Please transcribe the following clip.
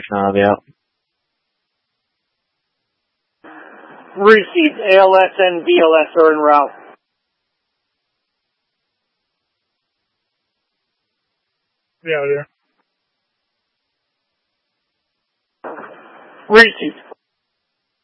information out of the app. Received. ALS and BLS are en route. Yeah, there. Received.